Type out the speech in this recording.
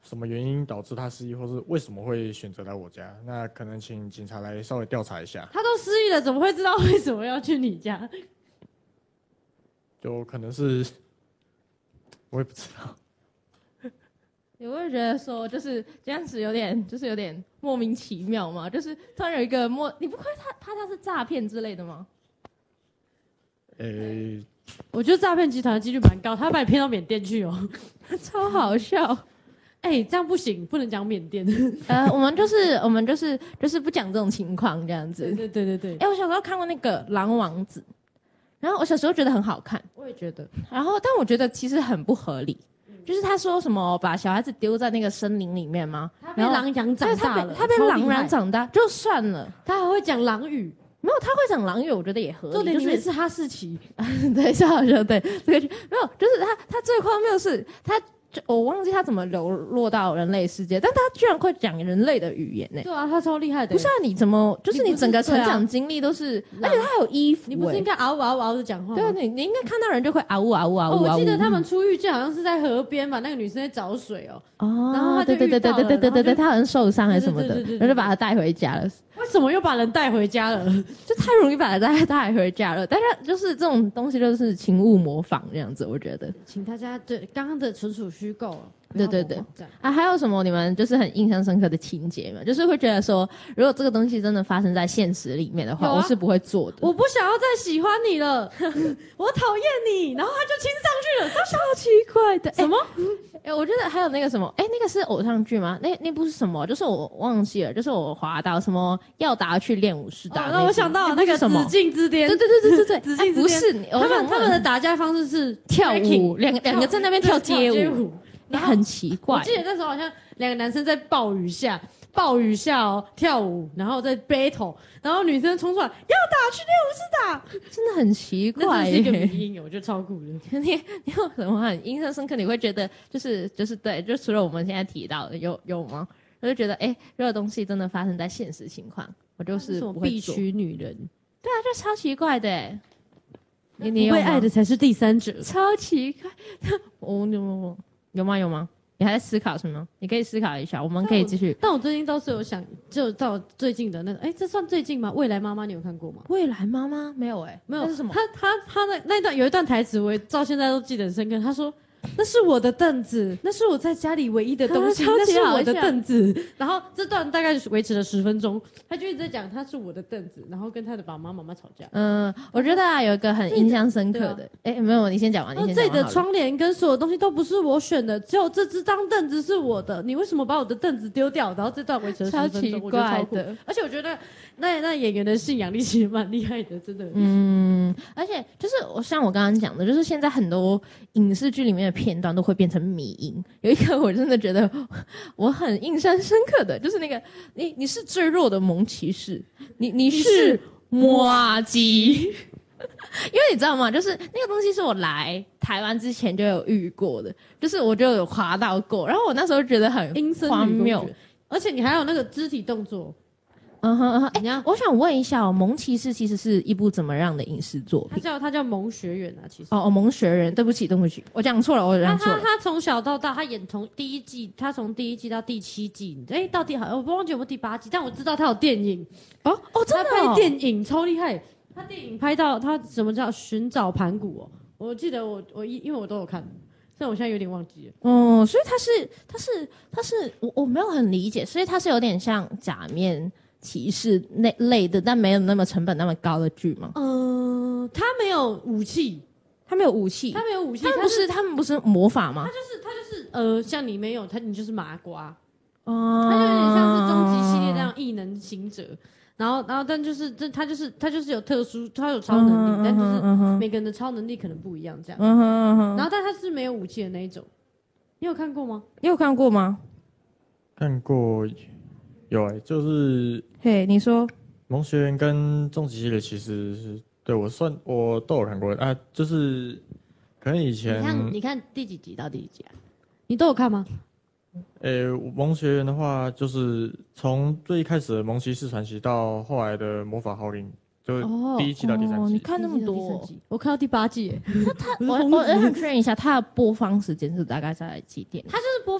什么原因导致他失忆，或是为什么会选择来我家？那可能请警察来稍微调查一下。 他都失忆了，怎么会知道为什么要去你家？ 就可能是我也不知道。 你会觉得说，就是这样子有点莫名其妙嘛？就是突然有一个你不会怕他是诈骗之类的吗？ 我觉得诈骗集团的几率蛮高，他把你骗到缅甸去哦， 超好笑。 这样不行，不能讲缅甸。 我们就是不讲这种情况这样子。 对。 我小时候看过那个《狼王子》，然后我小时候觉得很好看， 我也觉得。 然后但我觉得其实很不合理。就是他说什么把小孩子丢在那个森林里面吗？ 他被狼养长大了， 他被狼养长大就算了， 他还会讲狼语。 没有，他会讲狼语，我觉得也合理。 重点里面是哈士奇， 对，是好像对这个没有，就是他最荒谬是我忘记他怎么流落到人类世界，但他居然会讲人类的语言呢。 对啊，他超厉害的。 不是啊，你怎么就是你整个成长经历都是，而且他有衣服， 你不是应该嗷嗷嗷的讲话吗？ 对啊，你应该看到人就会嗷呜嗷呜嗷呜。 我记得他们出狱就好像是在河边吧，那个女生在找水哦。然后他就对，他好像受伤还是什么的，然后就把他带回家了。 为什么又把人带回家了？ 就太容易把他带回家了。但是就是这种东西就是请勿模仿这样子，我觉得。 请大家对刚刚的纯属虚构。 对啊，还有什么你们就是很印象深刻的情节吗？就是会觉得说，如果这个东西真的发生在现实里面的话，我是不会做的。 我不想要再喜欢你了，我讨厌你，然后他就亲上去了，他超奇怪的。 什么？ 我觉得还有那个什么，那个是偶像剧吗？那部是什么？就是我忘记了，就是我滑到什么耀达去练武士打。 那我想到那个紫禁之巅。 对， 紫禁之巅不是他们的打架方式是跳舞，两个在那边跳街舞。很奇怪， 我记得那时候好像两个男生在暴雨下跳舞，然后在 battle， 然后女生冲出来要打去练武士打， 真的很奇怪。 那是一个迷因，我觉得超酷的。 你有什么很印象深刻？你会觉得就是对，就除了我们现在提到的有吗？我就觉得如果东西真的发生在现实情况，我就是不会做。 必娶女人， 对啊，就超奇怪的。你被爱的才是第三者， 超奇怪。有吗？你还在思考什么？你可以思考一下，我们可以继续。 但我最近倒是有想，就到最近的那个，这算最近吗？未来妈妈你有看过吗？ 未来妈妈没有没有。 那是什么？ 他的那段有一段台词，我到现在都记得很深刻。他说：“那是我的凳子，那是我在家里唯一的东西，那是我的凳子。”然后这段大概维持了10分钟，他就一直在讲他是我的凳子，然后跟他的爸爸妈妈吵架。 我觉得有一个很印象深刻的，没有，你先讲完。你先讲完。 这里的窗帘跟所有东西都不是我选的，只有这张凳子是我的。你为什么把我的凳子丢掉？然后这段维持了10分钟，我觉得超酷的。而且我觉得那演员的信仰力其实蛮厉害的，真的。 而且就是像我刚刚讲的，就是现在很多影视剧里面的片段都会变成迷因。有一个我真的觉得我很印象深刻的，就是那个你是最弱的萌骑士，你是麻吉。因为你知道吗？就是那个东西是我来台湾之前就有遇过的，就是我就有滑到过，然后我那时候觉得很荒谬， 而且你还有那个肢体动作。 我想问一下萌骑士其实是一部怎么样的影视作品？ 他叫萌学园啊，其实。 萌学园，对不起，我讲错了， 他从小到大，他演从第一季到第7季，到底好像我不忘记有没有第8季，但我知道他有电影。 真的。 他拍电影超厉害，他电影拍到他什么叫寻找盘古哦？我记得因为我都有看。虽然我现在有点忘记了。所以他是我没有很理解，所以他是有点像假面骑士那类的，但没有那么成本那么高的剧吗？ 他没有武器， 他没有武器， 他们不是魔法吗？ 他就是像你没有你就是麻瓜他就有点像是终极系列这样异能行者，然后但就是他就是有特殊，他有超能力，但就是每个人的超能力可能不一样这样。然后但他是没有武器的那一种，你有看过吗？ 你有看过吗？ 看过。有就是你说萌学园跟终极系列其实是对我都有看过啊，就是可能以前你看第几集到第几集啊？你都有看吗？ 萌学园的话，就是从最一开始的萌骑士传奇到后来的魔法号令，就第1季到第3季。 你看那么多， 我看到第8季。 我想确认一下，它的播放时间是大概在几点？ 它就是播